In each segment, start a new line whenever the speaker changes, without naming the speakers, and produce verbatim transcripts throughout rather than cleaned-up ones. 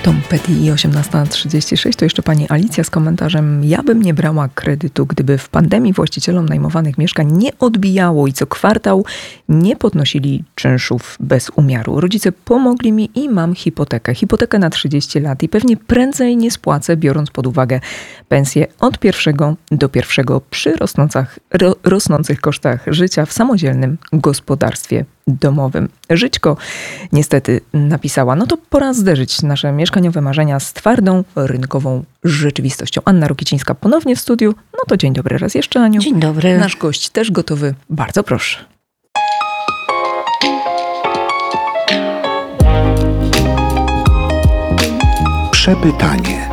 Tom Petty i osiemnasta trzydzieści sześć. To jeszcze pani Alicja z komentarzem: ja bym nie brała kredytu, gdyby w pandemii właścicielom najmowanych mieszkań nie odbijało i co kwartał nie podnosili czynszów bez umiaru. Rodzice pomogli mi i mam hipotekę. Hipotekę na trzydzieści lat i pewnie prędzej nie spłacę, biorąc pod uwagę pensję od pierwszego do pierwszego przy rosnących, ro, rosnących kosztach życia w samodzielnym gospodarstwie domowym. Żyćko niestety napisała: no to pora zderzyć nasze mieszkaniowe marzenia z twardą, rynkową rzeczywistością. Anna Rokicińska ponownie w studiu. No to dzień dobry raz jeszcze, Aniu.
Dzień dobry.
Nasz gość też gotowy. Bardzo proszę.
Przepytanie.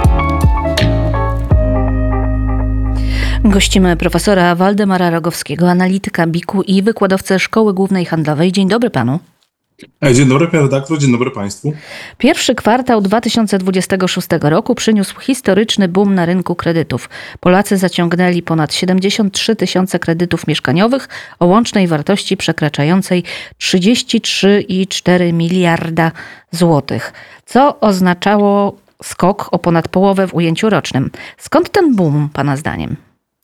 Gościmy profesora Waldemara Rogowskiego, analityka biku i wykładowcę Szkoły Głównej Handlowej. Dzień dobry panu.
Dzień dobry, panie redaktor, dzień dobry państwu.
Pierwszy kwartał dwa tysiące dwudziestego szóstego roku przyniósł historyczny boom na rynku kredytów. Polacy zaciągnęli ponad siedemdziesiąt trzy tysiące kredytów mieszkaniowych o łącznej wartości przekraczającej trzydzieści trzy przecinek cztery miliarda złotych, co oznaczało skok o ponad połowę w ujęciu rocznym. Skąd ten boom, pana zdaniem?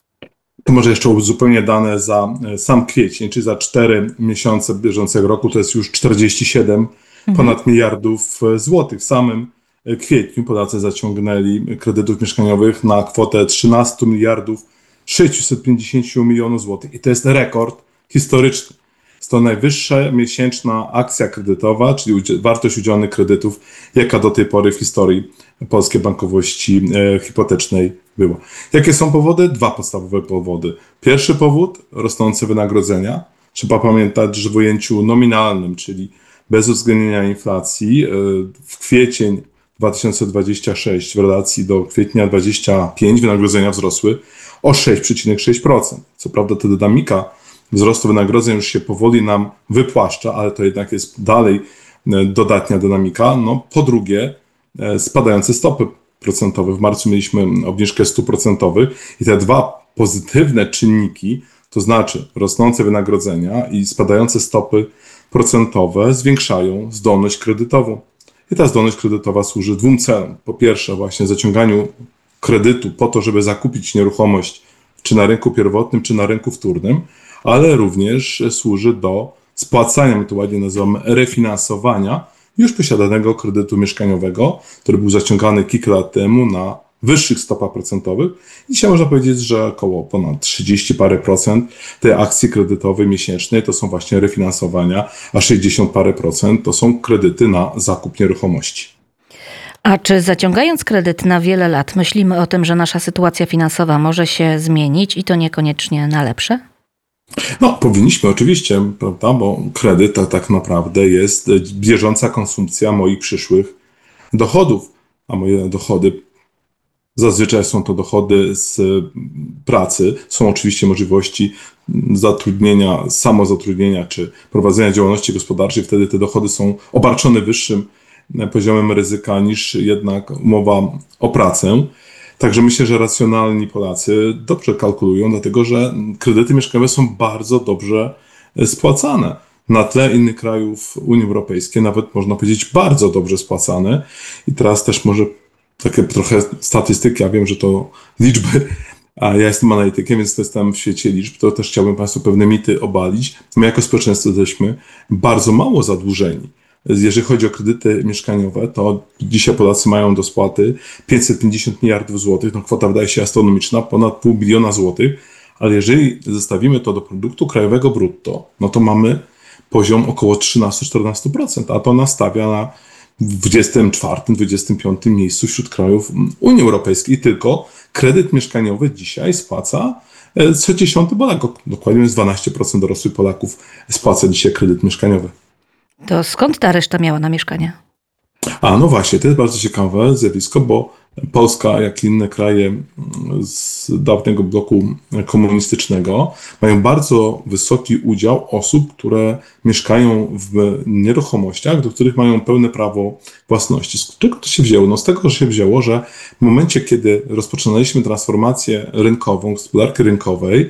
To może jeszcze uzupełnię dane za sam kwiecień, czyli za cztery miesiące bieżącego roku, to jest już czterdzieści siedem mhm. ponad miliardów złotych. W samym kwietniu Polacy zaciągnęli kredytów mieszkaniowych na kwotę trzynaście miliardów sześćset pięćdziesiąt milionów złotych i to jest rekord historyczny. Jest to najwyższa miesięczna akcja kredytowa, czyli wartość udzielonych kredytów, jaka do tej pory w historii polskiej bankowości e, hipotecznej była. Jakie są powody? Dwa podstawowe powody. Pierwszy powód, rosnące wynagrodzenia. Trzeba pamiętać, że w ujęciu nominalnym, czyli bez uwzględnienia inflacji, e, w kwiecień dwa tysiące dwudziestego szóstego w relacji do kwietnia dwudziestego piątego wynagrodzenia wzrosły o sześć przecinek sześć procent. Co prawda ta dynamika wzrostu wynagrodzeń już się powoli nam wypłaszcza, ale to jednak jest dalej dodatnia dynamika. No, po drugie, spadające stopy procentowe. W marcu mieliśmy obniżkę stóp procentowych i te dwa pozytywne czynniki, to znaczy rosnące wynagrodzenia i spadające stopy procentowe, zwiększają zdolność kredytową. I ta zdolność kredytowa służy dwóm celom. Po pierwsze, właśnie zaciąganiu kredytu po to, żeby zakupić nieruchomość czy na rynku pierwotnym, czy na rynku wtórnym, ale również służy do spłacania, my to ładnie nazywamy refinansowania, już posiadanego kredytu mieszkaniowego, który był zaciągany kilka lat temu na wyższych stopach procentowych. I dzisiaj można powiedzieć, że około ponad trzydzieści parę procent tej akcji kredytowej miesięcznej to są właśnie refinansowania, a sześćdziesiąt parę procent to są kredyty na zakup nieruchomości.
A czy zaciągając kredyt na wiele lat myślimy o tym, że nasza sytuacja finansowa może się zmienić i to niekoniecznie na lepsze?
No, powinniśmy oczywiście, prawda, bo kredyt to tak naprawdę jest bieżąca konsumpcja moich przyszłych dochodów, a moje dochody zazwyczaj są to dochody z pracy. Są oczywiście możliwości zatrudnienia, samozatrudnienia czy prowadzenia działalności gospodarczej. Wtedy te dochody są obarczone wyższym poziomem ryzyka niż jednak umowa o pracę. Także myślę, że racjonalni Polacy dobrze kalkulują, dlatego że kredyty mieszkaniowe są bardzo dobrze spłacane. Na tle innych krajów Unii Europejskiej nawet można powiedzieć bardzo dobrze spłacane. I teraz też może takie trochę statystyki, ja wiem, że to liczby, a ja jestem analitykiem, więc to jestem w świecie liczb, to też chciałbym Państwu pewne mity obalić. My jako społeczeństwo jesteśmy bardzo mało zadłużeni. Jeżeli chodzi o kredyty mieszkaniowe, to dzisiaj Polacy mają do spłaty pięćset pięćdziesiąt miliardów złotych, no kwota wydaje się astronomiczna, ponad pół biliona złotych, ale jeżeli zestawimy to do produktu krajowego brutto, no to mamy poziom około trzynaście do czternastu procent, a to nas stawia na dwudziestym czwartym, dwudziestym piątym miejscu wśród krajów Unii Europejskiej. I tylko kredyt mieszkaniowy dzisiaj spłaca co dziesiąty Polak, dokładnie jest dwanaście procent dorosłych Polaków spłaca dzisiaj kredyt mieszkaniowy.
To skąd ta reszta miała na mieszkanie?
A no właśnie, to jest bardzo ciekawe zjawisko, bo Polska, jak i inne kraje z dawnego bloku komunistycznego mają bardzo wysoki udział osób, które mieszkają w nieruchomościach, do których mają pełne prawo własności. Z czego to się wzięło? No z tego się wzięło, że w momencie, kiedy rozpoczynaliśmy transformację rynkową, gospodarki rynkowej,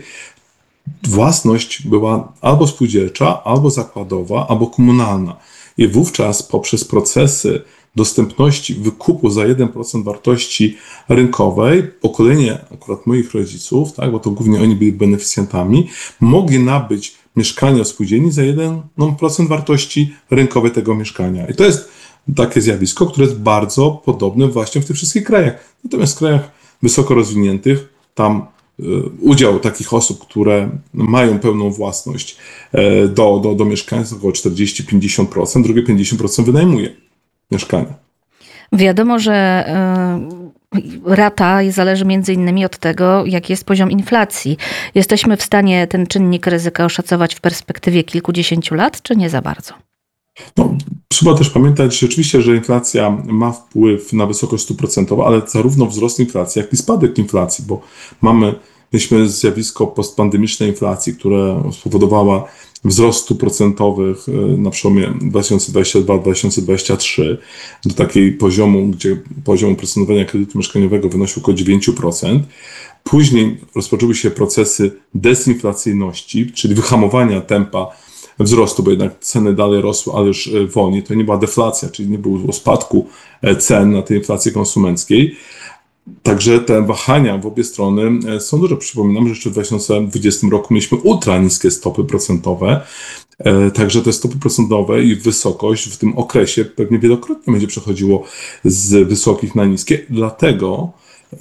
własność była albo spółdzielcza, albo zakładowa, albo komunalna. I wówczas poprzez procesy dostępności wykupu za jeden procent wartości rynkowej, pokolenie akurat moich rodziców, tak, bo to głównie oni byli beneficjentami, mogli nabyć mieszkania w spółdzielni za jeden procent wartości rynkowej tego mieszkania. I to jest takie zjawisko, które jest bardzo podobne właśnie w tych wszystkich krajach. Natomiast w krajach wysoko rozwiniętych tam y, udział takich osób, które mają pełną własność y, do, do, do mieszkania jest około czterdzieści do pięćdziesięciu procent, drugie pięćdziesiąt procent wynajmuje mieszkania.
Wiadomo, że y, rata zależy między innymi od tego, jaki jest poziom inflacji. Jesteśmy w stanie ten czynnik ryzyka oszacować w perspektywie kilkudziesięciu lat, czy nie za bardzo?
No, trzeba też pamiętać rzeczywiście, że inflacja ma wpływ na wysokość stóp procentowych, ale zarówno wzrost inflacji, jak i spadek inflacji, bo mamy, mieliśmy zjawisko postpandemicznej inflacji, która spowodowała wzrost stóp procentowych na przełomie dwa tysiące dwudziestego drugiego do dwa tysiące dwudziestego trzeciego do takiej poziomu, gdzie poziom oprocentowania kredytu mieszkaniowego wynosił około dziewięć procent. Później rozpoczęły się procesy desinflacyjności, czyli wyhamowania tempa wzrostu, bo jednak ceny dalej rosły, ale już wolniej. To nie była deflacja, czyli nie było spadku cen na tej inflacji konsumenckiej. Także te wahania w obie strony są duże. Przypominam, że jeszcze w dwa tysiące dwudziestym roku mieliśmy ultra niskie stopy procentowe. Także te stopy procentowe i wysokość w tym okresie pewnie wielokrotnie będzie przechodziło z wysokich na niskie. Dlatego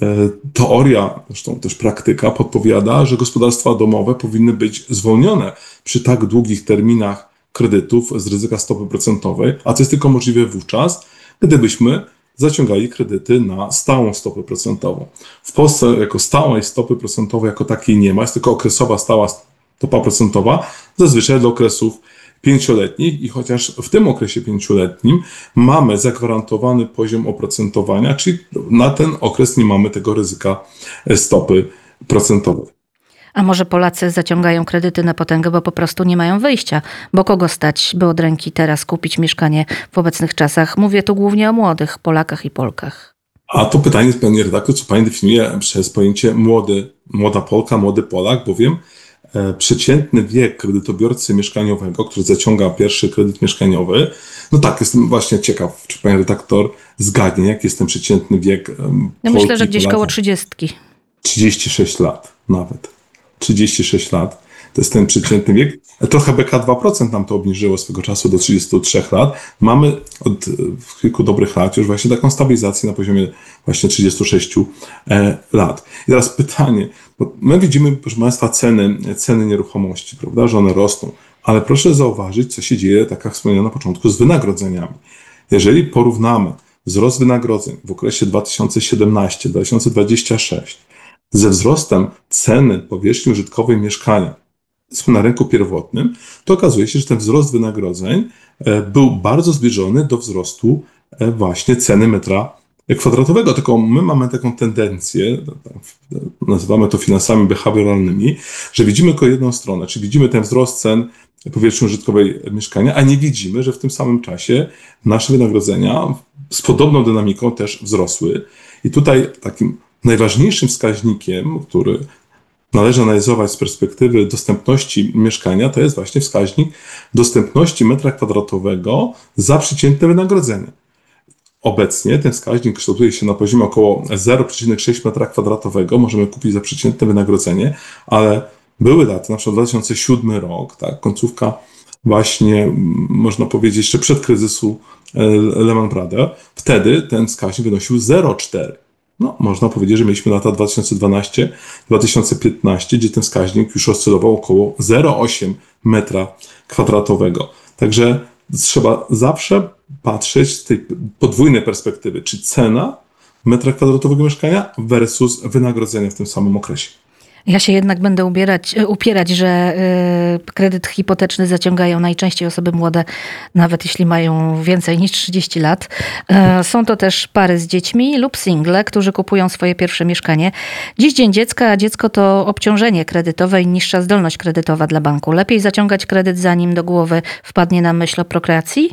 teoria, zresztą też praktyka podpowiada, że gospodarstwa domowe powinny być zwolnione przy tak długich terminach kredytów z ryzyka stopy procentowej, a to jest tylko możliwe wówczas, gdybyśmy zaciągali kredyty na stałą stopę procentową. W Polsce jako stałej stopy procentowej jako takiej nie ma, jest tylko okresowa stała stopa procentowa, zazwyczaj do okresów pięcioletnich i chociaż w tym okresie pięcioletnim mamy zagwarantowany poziom oprocentowania, czyli na ten okres nie mamy tego ryzyka stopy procentowej.
A może Polacy zaciągają kredyty na potęgę, bo po prostu nie mają wyjścia? Bo kogo stać, by od ręki teraz kupić mieszkanie w obecnych czasach? Mówię tu głównie o młodych Polakach i Polkach.
A to pytanie jest, panie redaktor, co pani definiuje przez pojęcie młody, młoda Polka, młody Polak, bowiem e, przeciętny wiek kredytobiorcy mieszkaniowego, który zaciąga pierwszy kredyt mieszkaniowy, no tak, jestem właśnie ciekaw, czy pani redaktor zgadnie, jaki jest ten przeciętny wiek e,
Ja
Polki,
myślę, że gdzieś
Polaka.
koło trzydziestki.
trzydzieści sześć lat nawet. trzydzieści sześć lat. To jest ten przeciętny wiek. Trochę B K dwa procent nam to obniżyło swego czasu do trzydziestu trzech lat. Mamy od kilku dobrych lat już właśnie taką stabilizację na poziomie właśnie trzydziestu sześciu lat. I teraz pytanie, bo my widzimy, proszę Państwa, ceny, ceny nieruchomości, prawda, że one rosną, ale proszę zauważyć, co się dzieje, tak jak wspomniałem na początku, z wynagrodzeniami. Jeżeli porównamy wzrost wynagrodzeń w okresie dwa tysiące siedemnasty do dwa tysiące dwudziestego szóstego ze wzrostem ceny powierzchni użytkowej mieszkania na rynku pierwotnym, to okazuje się, że ten wzrost wynagrodzeń był bardzo zbliżony do wzrostu właśnie ceny metra kwadratowego. Tylko my mamy taką tendencję, nazywamy to finansami behawioralnymi, że widzimy tylko jedną stronę, czyli widzimy ten wzrost cen powierzchni użytkowej mieszkania, a nie widzimy, że w tym samym czasie nasze wynagrodzenia z podobną dynamiką też wzrosły. I tutaj takim najważniejszym wskaźnikiem, który należy analizować z perspektywy dostępności mieszkania, to jest właśnie wskaźnik dostępności metra kwadratowego za przeciętne wynagrodzenie. Obecnie ten wskaźnik kształtuje się na poziomie około zero przecinek sześć metra kwadratowego. Możemy kupić za przeciętne wynagrodzenie, ale były lata, na przykład dwa tysiące siódmy rok, tak, końcówka właśnie, można powiedzieć, jeszcze przed kryzysu Lehman Brothers, wtedy ten wskaźnik wynosił zero przecinek cztery. No, można powiedzieć, że mieliśmy lata dwa tysiące dwunasty do dwa tysiące piętnastego, gdzie ten wskaźnik już oscylował około zero przecinek osiem metra kwadratowego. Także trzeba zawsze patrzeć z tej podwójnej perspektywy, czy cena metra kwadratowego mieszkania versus wynagrodzenie w tym samym okresie.
Ja się jednak będę ubierać, upierać, że y, kredyt hipoteczny zaciągają najczęściej osoby młode, nawet jeśli mają więcej niż trzydzieści lat. Y, są to też pary z dziećmi lub single, którzy kupują swoje pierwsze mieszkanie. Dziś Dzień Dziecka, a dziecko to obciążenie kredytowe i niższa zdolność kredytowa dla banku. Lepiej zaciągać kredyt, zanim do głowy wpadnie nam myśl o prokreacji?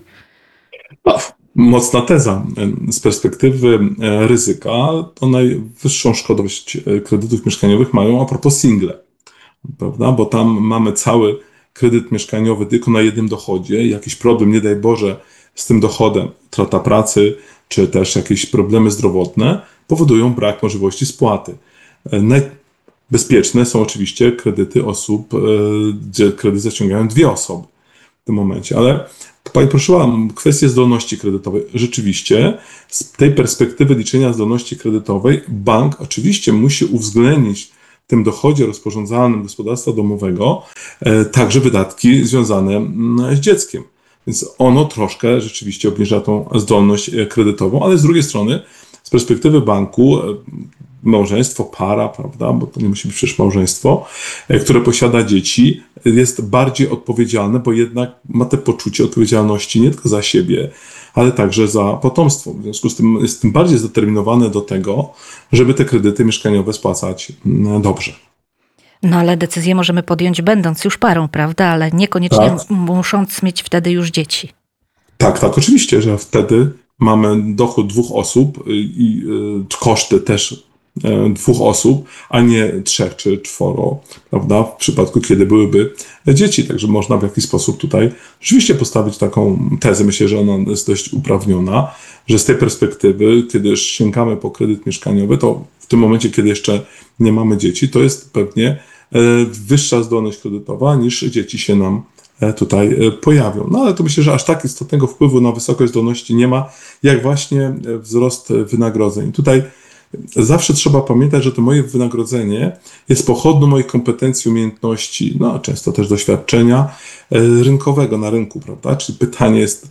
No, mocna teza. Z perspektywy ryzyka to najwyższą szkodliwość kredytów mieszkaniowych mają a propos single, prawda? Bo tam mamy cały kredyt mieszkaniowy tylko na jednym dochodzie. Jakiś problem, nie daj Boże, z tym dochodem, utrata pracy, czy też jakieś problemy zdrowotne powodują brak możliwości spłaty. Najbezpieczne są oczywiście kredyty osób, gdzie kredyt zaciągają dwie osoby w tym momencie, ale Pani poruszyła kwestię zdolności kredytowej. Rzeczywiście z tej perspektywy liczenia zdolności kredytowej bank oczywiście musi uwzględnić w tym dochodzie rozporządzalnym gospodarstwa domowego e, także wydatki związane m, z dzieckiem. Więc ono troszkę rzeczywiście obniża tą zdolność kredytową, ale z drugiej strony z perspektywy banku e, małżeństwo, para, prawda, bo to nie musi być przecież małżeństwo, e, które posiada dzieci, jest bardziej odpowiedzialne, bo jednak ma te poczucie odpowiedzialności nie tylko za siebie, ale także za potomstwo. W związku z tym jest tym bardziej zdeterminowane do tego, żeby te kredyty mieszkaniowe spłacać dobrze.
No ale decyzję możemy podjąć będąc już parą, prawda? Ale niekoniecznie
Tak.
musząc mieć wtedy już dzieci.
Tak, tak, oczywiście, że wtedy mamy dochód dwóch osób i y, koszty też y, dwóch osób, a nie trzech czy czworo, prawda, w przypadku, kiedy byłyby dzieci. Także można w jakiś sposób tutaj rzeczywiście postawić taką tezę, myślę, że ona jest dość uprawniona, że z tej perspektywy, kiedy już sięgamy po kredyt mieszkaniowy, to w tym momencie, kiedy jeszcze nie mamy dzieci, to jest pewnie y, wyższa zdolność kredytowa niż dzieci się nam tutaj pojawią. No ale to myślę, że aż tak istotnego wpływu na wysokość zdolności nie ma, jak właśnie wzrost wynagrodzeń. I tutaj zawsze trzeba pamiętać, że to moje wynagrodzenie jest pochodną moich kompetencji, umiejętności, no często też doświadczenia rynkowego na rynku, prawda? Czyli pytanie jest,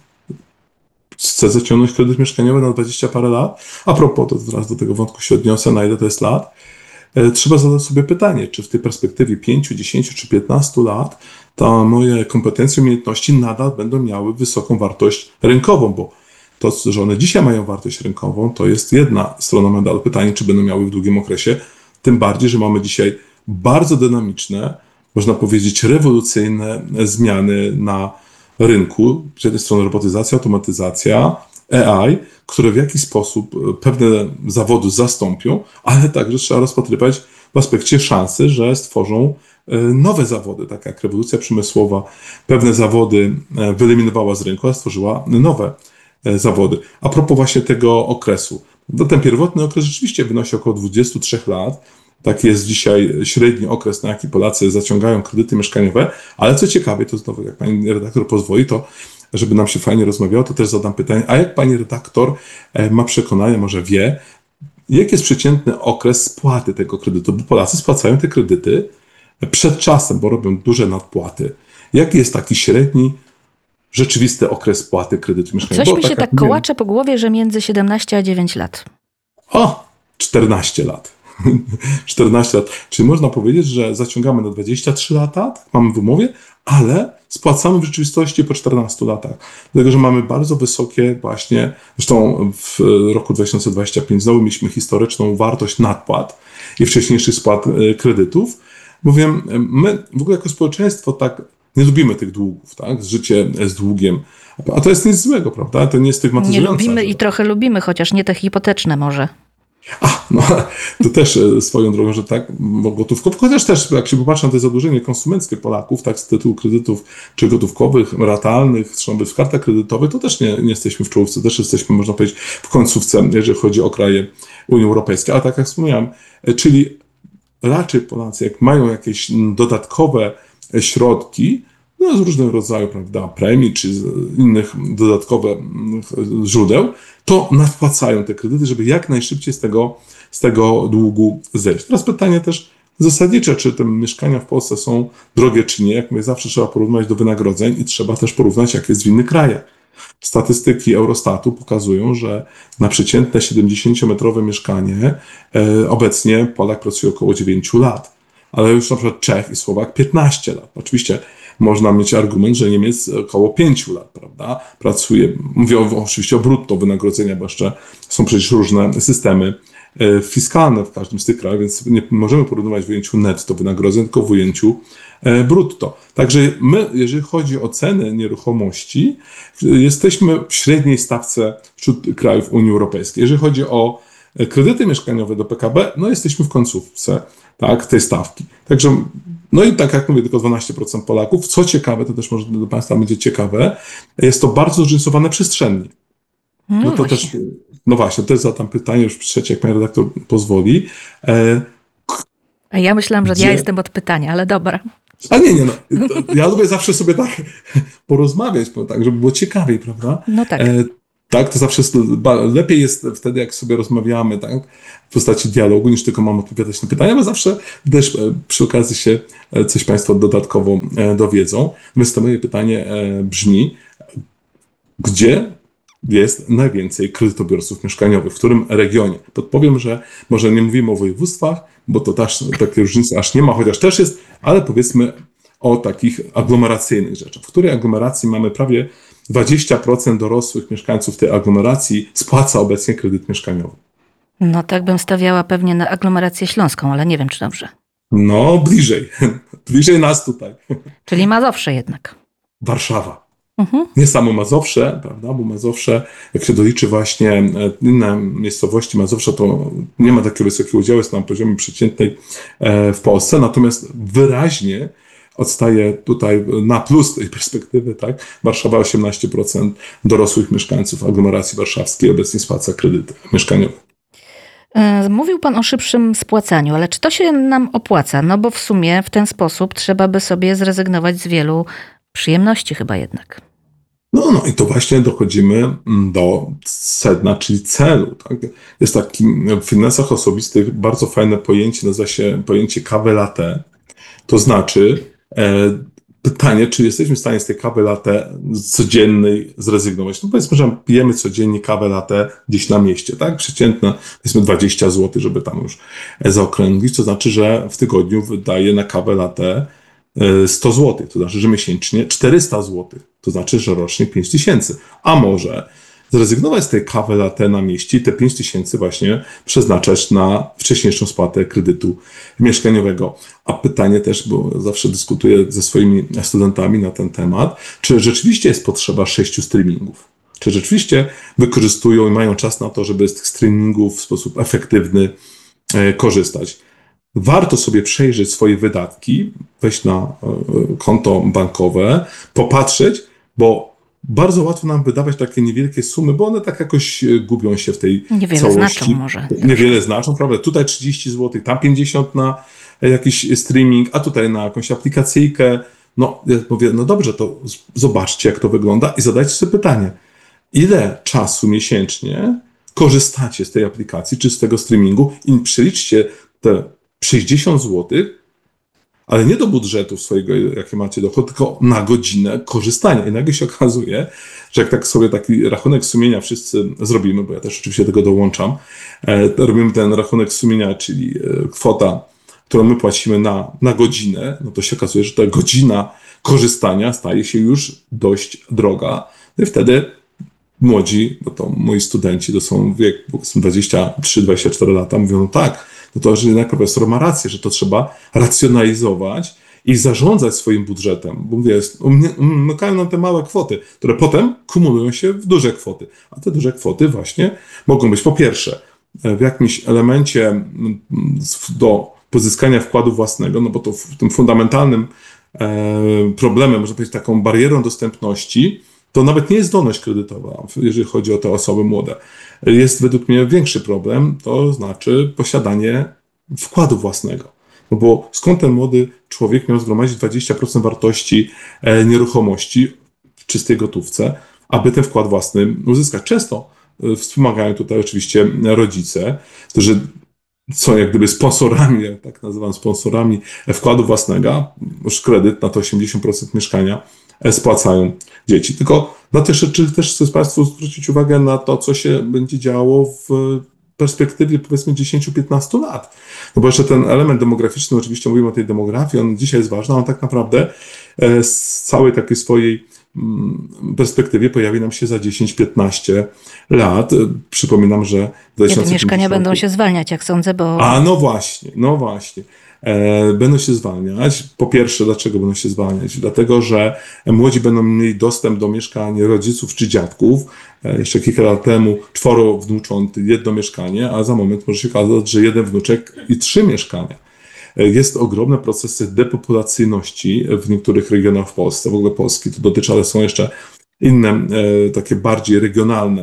chcę zaciągnąć kredyt mieszkaniowy na dwadzieścia parę lat? A propos, to zaraz do tego wątku się odniosę, na ile to jest lat? Trzeba zadać sobie pytanie, czy w tej perspektywie pięciu, dziesięciu czy piętnastu lat to moje kompetencje, umiejętności nadal będą miały wysoką wartość rynkową, bo to, że one dzisiaj mają wartość rynkową, to jest jedna strona medalu. Pytanie, czy będą miały w długim okresie, tym bardziej, że mamy dzisiaj bardzo dynamiczne, można powiedzieć rewolucyjne zmiany na rynku. Z jednej strony robotyzacja, automatyzacja, A I, które w jakiś sposób pewne zawody zastąpią, ale także trzeba rozpatrywać w aspekcie szansy, że stworzą nowe zawody, tak jak rewolucja przemysłowa pewne zawody wyeliminowała z rynku, a stworzyła nowe zawody. A propos właśnie tego okresu. No, ten pierwotny okres rzeczywiście wynosi około dwadzieścia trzy lat. Taki jest dzisiaj średni okres, na jaki Polacy zaciągają kredyty mieszkaniowe, ale co ciekawe, to znowu jak pani redaktor pozwoli, to żeby nam się fajnie rozmawiało, to też zadam pytanie, a jak pani redaktor ma przekonanie, może wie, jaki jest przeciętny okres spłaty tego kredytu, bo Polacy spłacają te kredyty przed czasem, bo robią duże nadpłaty. Jaki jest taki średni, rzeczywisty okres spłaty kredytu mieszkaniowego?
Coś mi się tak kołacze po głowie, że między siedemnaście a dziewięć lat.
O, czternaście lat. czternaście lat. Czyli można powiedzieć, że zaciągamy na dwadzieścia trzy lata, tak mamy w umowie, ale spłacamy w rzeczywistości po czternastu latach. Dlatego, że mamy bardzo wysokie właśnie, zresztą w roku dwa tysiące dwudziestym piątym znowu mieliśmy historyczną wartość nadpłat i wcześniejszych spłat kredytów. Bowiem my w ogóle jako społeczeństwo tak nie lubimy tych długów, tak? Życie z długiem. A to jest nic złego, prawda? To nie jest stygmatyzujące.
Nie lubimy i trochę lubimy, chociaż nie te hipoteczne może.
A, no to też swoją drogą, że tak, bo gotówkowo, chociaż też jak się popatrzy na to zadłużenie konsumenckie Polaków, tak, z tytułu kredytów czy gotówkowych, ratalnych, zresztą w kartach kredytowych, to też nie, nie jesteśmy w czołówce, też jesteśmy, można powiedzieć, w końcówce, jeżeli chodzi o kraje Unii Europejskiej. Ale tak jak wspomniałem, czyli raczej Polacy, jak mają jakieś dodatkowe środki, no, z różnego rodzaju, prawda, premii czy z innych dodatkowych źródeł, to nadpłacają te kredyty, żeby jak najszybciej z tego, z tego długu zejść. Teraz pytanie też zasadnicze, czy te mieszkania w Polsce są drogie, czy nie. Jak mówię, zawsze trzeba porównać do wynagrodzeń i trzeba też porównać, jak jest w innych krajach. Statystyki Eurostatu pokazują, że na przeciętne siedemdziesięciometrowe mieszkanie e, obecnie Polak pracuje około dziewięć lat, ale już na przykład Czech i Słowak piętnaście lat. Oczywiście można mieć argument, że Niemiec około pięciu lat, prawda, pracuje. Mówię o, oczywiście o brutto wynagrodzenia, bo jeszcze są przecież różne systemy e, fiskalne w każdym z tych krajów, więc nie możemy porównywać w ujęciu netto wynagrodzeń, tylko w ujęciu e, brutto. Także my, jeżeli chodzi o ceny nieruchomości, jesteśmy w średniej stawce wśród krajów Unii Europejskiej. Jeżeli chodzi o kredyty mieszkaniowe do P K B, no jesteśmy w końcówce, tak, tej stawki. Także, no i tak jak mówię, tylko dwanaście procent Polaków. Co ciekawe, to też może dla Państwa będzie ciekawe, jest to bardzo zróżnicowane przestrzennie.
No,
No to
właśnie.
też, no właśnie, też zadam pytanie już trzecie, jak pan redaktor pozwoli. E,
A ja myślałam, że
Gdzie?
ja jestem od pytania, ale dobra.
A nie, nie, no. to Ja lubię zawsze sobie tak porozmawiać, bo tak, żeby było ciekawiej, prawda?
No tak.
E, tak, to zawsze jest, ba- lepiej jest wtedy, jak sobie rozmawiamy, tak, w postaci dialogu, niż tylko mam odpowiadać na pytania, bo zawsze też e, przy okazji się e, coś Państwo dodatkowo e, dowiedzą. Więc to moje pytanie e, brzmi, gdzie jest najwięcej kredytobiorców mieszkaniowych, w którym regionie? Podpowiem, że może nie mówimy o województwach, bo to też takie różnice aż nie ma, chociaż też jest, ale powiedzmy o takich aglomeracyjnych rzeczach. W której aglomeracji mamy prawie dwadzieścia procent dorosłych mieszkańców tej aglomeracji spłaca obecnie kredyt mieszkaniowy.
No tak bym stawiała pewnie na aglomerację śląską, ale nie wiem, czy dobrze.
No, bliżej. Bliżej nas tutaj.
Czyli Mazowsze jednak.
Warszawa.
Mhm.
Nie samo Mazowsze, prawda, bo Mazowsze, jak się doliczy właśnie e, inne miejscowości Mazowsza, to nie ma takiego wysokiego udziału, jest na poziomie przeciętnej e, w Polsce, natomiast wyraźnie odstaje tutaj na plus tej perspektywy, tak, Warszawa osiemnaście procent dorosłych mieszkańców aglomeracji warszawskiej obecnie spłaca kredyt mieszkaniowy.
E, Mówił pan o szybszym spłacaniu, ale czy to się nam opłaca? No bo w sumie w ten sposób trzeba by sobie zrezygnować z wielu przyjemności chyba jednak.
No, no i to właśnie dochodzimy do sedna, czyli celu. Tak? Jest taki w finansach osobistych bardzo fajne pojęcie, nazywa się pojęcie kawy latte. To znaczy e, pytanie, czy jesteśmy w stanie z tej kawy latte codziennej zrezygnować. No powiedzmy, że pijemy codziennie kawę latte gdzieś na mieście, tak? Przeciętna, powiedzmy dwadzieścia złotych, żeby tam już zaokrąglić. To znaczy, że w tygodniu wydaje na kawę latte sto złotych, to znaczy, że miesięcznie czterysta złotych, to znaczy, że rocznie pięć tysięcy. A może zrezygnować z tej kawy latte na mieście i te pięć tysięcy właśnie przeznaczać na wcześniejszą spłatę kredytu mieszkaniowego. A pytanie też, bo zawsze dyskutuję ze swoimi studentami na ten temat, czy rzeczywiście jest potrzeba sześciu streamingów? Czy rzeczywiście wykorzystują i mają czas na to, żeby z tych streamingów w sposób efektywny e, korzystać? Warto sobie przejrzeć swoje wydatki, wejść na e, konto bankowe, popatrzeć, bo bardzo łatwo nam wydawać takie niewielkie sumy, bo one tak jakoś e, gubią się w tej
Niewiele
całości.
znaczą może.
Niewiele znaczą, prawda? Tutaj trzydzieści złotych, tam pięćdziesiąt na e, jakiś streaming, a tutaj na jakąś aplikacyjkę. No, ja mówię, no dobrze, to z- zobaczcie, jak to wygląda i zadajcie sobie pytanie, ile czasu miesięcznie korzystacie z tej aplikacji czy z tego streamingu i przeliczcie te sześćdziesiąt złotych, ale nie do budżetu swojego, jaki macie dochód, tylko na godzinę korzystania. I nagle się okazuje, że jak tak sobie taki rachunek sumienia wszyscy zrobimy, bo ja też oczywiście tego dołączam, e, robimy ten rachunek sumienia, czyli e, kwota, którą my płacimy na, na godzinę, no to się okazuje, że ta godzina korzystania staje się już dość droga. No i wtedy młodzi, bo to moi studenci, to są wiek powiedzmy dwadzieścia trzy dwadzieścia cztery lata, mówią, no tak, no to że jednak profesor ma rację, że to trzeba racjonalizować i zarządzać swoim budżetem. Bo mówię, jest- umnie- umykają nam te małe kwoty, które potem kumulują się w duże kwoty. A te duże kwoty właśnie mogą być po pierwsze w jakimś elemencie mm, z- do pozyskania wkładu własnego, no bo to w tym fundamentalnym e, problemem, można powiedzieć taką barierą dostępności, to nawet nie jest zdolność kredytowa, jeżeli chodzi o te osoby młode. Jest według mnie większy problem, to znaczy posiadanie wkładu własnego. No bo skąd ten młody człowiek miał zgromadzić dwadzieścia procent wartości e, nieruchomości w czystej gotówce, aby ten wkład własny uzyskać? Często e, wspomagają tutaj oczywiście rodzice, którzy są jak gdyby sponsorami, ja tak nazywam sponsorami wkładu własnego, już kredyt na to osiemdziesiąt procent mieszkania e, spłacają dzieci. Tylko na te rzeczy też chcę Państwu zwrócić uwagę na to, co się będzie działo w perspektywie powiedzmy dziesięć do piętnastu lat. No bo jeszcze ten element demograficzny, oczywiście mówimy o tej demografii, on dzisiaj jest ważny, ale tak naprawdę e, z całej takiej swojej mm, perspektywie pojawi nam się za dziesięć do piętnastu lat. E, Przypominam, że w
Nie, te
dwa tysiące
mieszkania
pięćdziesiątym
będą się zwalniać, jak sądzę, bo
A no właśnie, no właśnie. E, będą się zwalniać. Po pierwsze, dlaczego będą się zwalniać? Dlatego, że młodzi będą mieli dostęp do mieszkań rodziców czy dziadków. E, jeszcze kilka lat temu czworo wnucząt, jedno mieszkanie, a za moment może się okazać, że jeden wnuczek i trzy mieszkania. E, Jest ogromne procesy depopulacyjności w niektórych regionach w Polsce, w ogóle Polski to dotyczy, ale są jeszcze inne, e, takie bardziej regionalne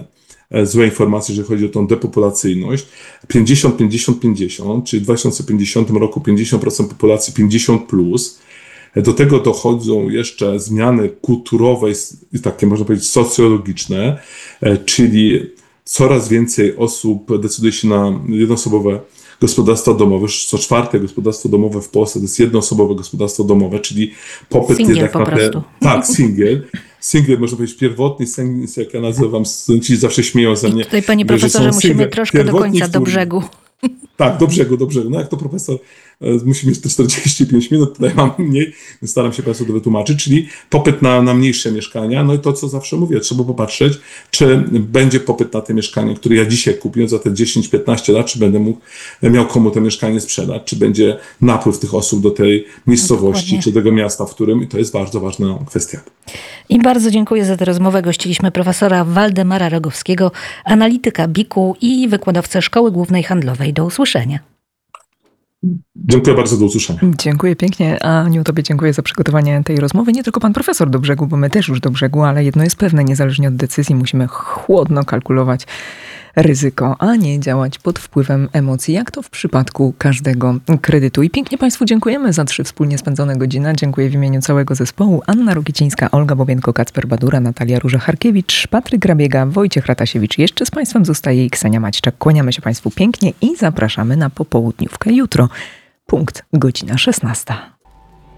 złe informacje, jeżeli chodzi o tą depopulacyjność. pięćdziesiąt pięćdziesiąt pięćdziesiąt, czyli w dwa tysiące pięćdziesiątym roku pięćdziesiąt procent populacji pięćdziesiąt plus. Do tego dochodzą jeszcze zmiany kulturowe i takie, można powiedzieć, socjologiczne, czyli coraz więcej osób decyduje się na jednoosobowe gospodarstwa domowe. Co czwarte gospodarstwo domowe w Polsce to jest jednoosobowe gospodarstwo domowe, czyli popyt
singiel
jednak
po
na te...
prostu.
Tak, singiel. Singiel, można powiedzieć, pierwotny singiel, jak ja nazywam, studenci zawsze śmieją ze mnie.
I tutaj, panie
że
profesorze,
są
musimy
single,
troszkę do
pierwotni,
końca, do
wtórni.
brzegu.
Tak, do brzegu, do brzegu. No jak to profesor e, musi mieć te czterdzieści pięć minut, tutaj mam mniej, więc staram się Państwu to wytłumaczyć, czyli popyt na, na mniejsze mieszkania, no i to, co zawsze mówię, trzeba popatrzeć, czy będzie popyt na te mieszkanie, które ja dzisiaj kupię za te dziesięć piętnaście lat, czy będę mógł, miał komu to mieszkanie sprzedać, czy będzie napływ tych osób do tej miejscowości,
Dokładnie.
czy tego miasta, w którym, i to jest bardzo ważna kwestia.
I bardzo dziękuję za tę rozmowę. Gościliśmy profesora Waldemara Rogowskiego, analityka B I K-u i wykładowcę Szkoły Głównej Handlowej. Do usłyszenia.
Dziękuję bardzo, do usłyszenia.
Dziękuję pięknie. Aniu, tobie dziękuję za przygotowanie tej rozmowy. Nie tylko pan profesor do brzegu, bo my też już do brzegu, ale jedno jest pewne, niezależnie od decyzji musimy chłodno kalkulować ryzyko, a nie działać pod wpływem emocji, jak to w przypadku każdego kredytu. I pięknie Państwu dziękujemy za trzy wspólnie spędzone godziny. Dziękuję w imieniu całego zespołu. Anna Rokicińska, Olga Bobienko, Kacper Badura, Natalia Róża-Harkiewicz, Patryk Grabiega, Wojciech Ratasiewicz. Jeszcze z Państwem zostaje i Ksenia Maćczak. Kłaniamy się Państwu pięknie i zapraszamy na popołudniówkę jutro. Punkt godzina szesnasta.